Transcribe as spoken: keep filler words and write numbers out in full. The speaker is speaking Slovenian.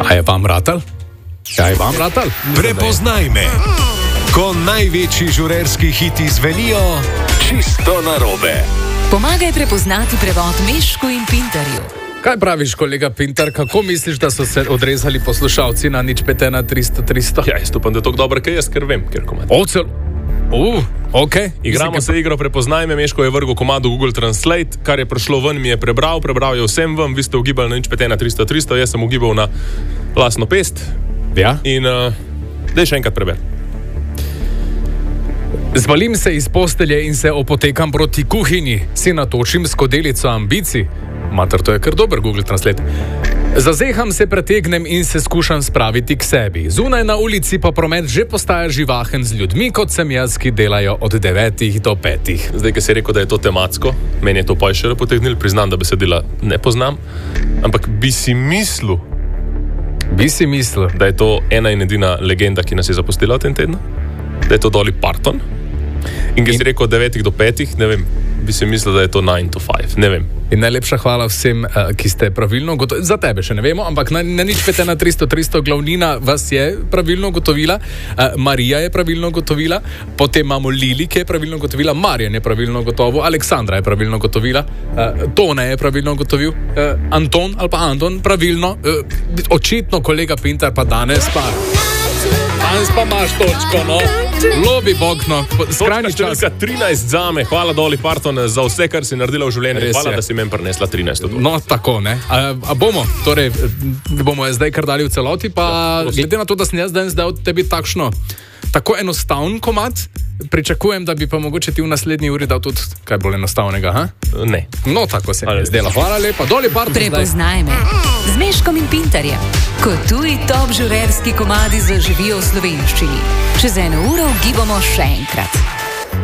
A je vam ratal? A je vam ratal? Prepoznaj me. Ko največji žurerski hiti zvenijo čisto narobe. Pomagaj prepoznati prevod Mešku in Pintarju. Kaj praviš, kolega Pintar, kako misliš, da so se odrezali poslušalci na nič pet ena tristo tristo? Ja, jaz upam, da je to dobro, kaj jaz, ker vem, ker komad. Ocel. Uh, ok. Igramo Mislim, se igro Prepoznaj me, Meško je vrgel komado Google Translate, kar je prišlo ven, mi je prebral, prebral je vsem vam, vi ste ugibali na nič pet ena tristo tristo, jaz sem ugibal na lastno pest. Ja. In uh, daj še enkrat preber. Zvalim se iz postelje in se opotekam proti kuhinji, si natočim skodelico ambicij. Mater, to je kar dober Google Translate. Zazeham se, pretegnem in se skušam spraviti k sebi. Zunaj na ulici pa promet že postaja živahen z ljudmi, kot sem jaz, ki delajo od devetih do petih. Zdaj, ki si rekel, da je to tematsko, meni je to pa še potegnil, priznam, da besedila ne poznam, ampak bi si mislil, Bi si mislil, da je to ena in edina legenda, ki nas je zapustila v tem tednu, da je to Dolly Parton. In ki si rekel od devetih do petih, ne vem, bi si mislil, da je to nine to five, ne vem. in najlepša hvala vsem, uh, ki ste pravilno ugotovili. Za tebe še ne vemo, ampak na, na nič pet ena tristo tristo glavnina vas je pravilno ugotovila, uh, Marija je pravilno ugotovila, potem imamo Lili, ki je pravilno ugotovila, Marjan je pravilno ugotovil, Aleksandra je pravilno ugotovila, uh, Tone je pravilno ugotovil, uh, Anton ali pa Anton pravilno, uh, očitno kolega Pintar pa danes pa. Danes pa imaš točko, no. Lobi bog, no. Skrajni čas. Številka trinajst zame. Hvala Dolly Parton za vse, kar si naredila v življenju. Res Hvala, je. da si meni prinesla trinajst. No, tako, ne. A, a bomo, torej, bomo je zdaj kar dali v celoti, pa Ja, glede na to, da sem jaz danes dal tebi takšno, tako enostavn komad, pričakujem, da bi pa mogoče ti v naslednji uri dal tudi kaj bolj enostavnega, ha? Ne. No, tako se mi Ali- je zdela. Hvala lepa. Dolly Parton zdaj. Prepoznaj me z Meškom in Pintarjem. Ko tuji top žurerski komadi zaživijo v slovenščini. Čez eno uro gibamo še enkrat.